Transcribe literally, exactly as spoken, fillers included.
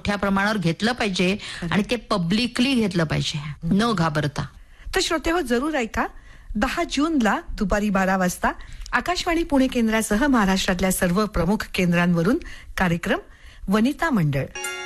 मोठ्या प्रमाणावर घेतलं पाहिजे आणि ते पब्लिकली घेतलं पाहिजे न घाबरता. तर श्रोतेहो, जरूर ऐका. दहा जूनला दुपारी बारा वाजता आकाशवाणी पुणे केंद्रासह महाराष्ट्रातल्या सर्व प्रमुख केंद्रांवरून कार्यक्रम वनिता मंडळ.